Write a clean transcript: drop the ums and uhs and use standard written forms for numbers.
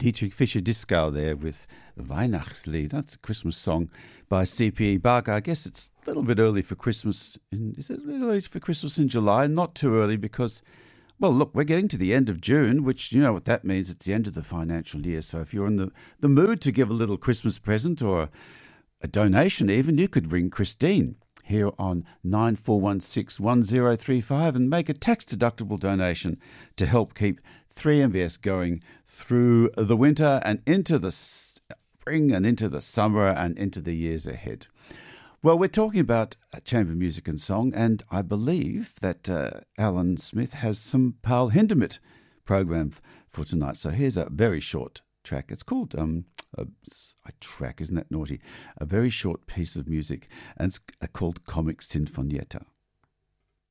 Dietrich Fischer-Dieskau there with Weihnachtslied. That's a Christmas song by C.P.E. Barker. I guess it's a little bit early for Christmas. Is it a little early for Christmas in July? Not too early because, well, look, we're getting to the end of June, which you know what that means. It's the end of the financial year. So if you're in the mood to give a little Christmas present or a donation even, you could ring Christine here on 94161035 and make a tax-deductible donation to help keep 3MBS going through the winter and into the spring and into the summer and into the years ahead. Well, we're talking about chamber music and song, and I believe that Alan Smith has some Paul Hindemith program for tonight. So here's a very short track. It's called a track, isn't that naughty? A very short piece of music, and it's called Comic Sinfonietta.